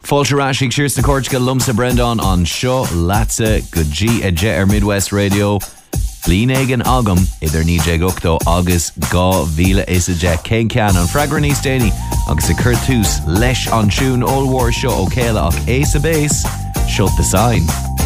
Fáilte Sirs na Córteacha lumsa Brendan an seo lása go G a jet Midwest Radio. Lín éigen agam idir níé goctó agus gá bhíle is a jet cén cean an freagra níos déine agus a curtús leis an siún óhhar seo ó céile ach éis a béis, shut the sign.